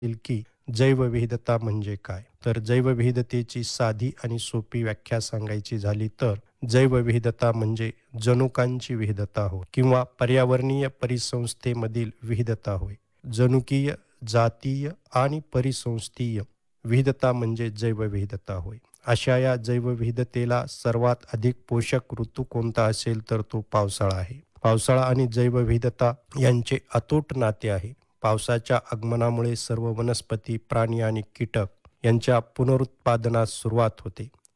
की जैवविविधता म्हणजे काय? तर जैवविविधतेची साधी आणि सोपी व्याख्या सांगायची झाली तर जैवविविधता म्हणजे जनुकांची विविधता होय किंवा पर्यावरणीय परिसंस्थेमधील विविधता होय. जनुकीय, जातीय आणि परिसंस्थीय विविधता म्हणजे जैवविविधता होय. अशा या जैवविविधतेला सर्वात अधिक पोषक ऋतू कोणता असेल तर तो पावसाळा आहे. पावसाळा आणि जैवविविधता यांचे अतूट नाते आहे. पावसाच्या आगमनामुळे सर्व वनस्पती, प्राणी आणि कीटक यांच्या पुनरुत्पादनास सुरुवात होते.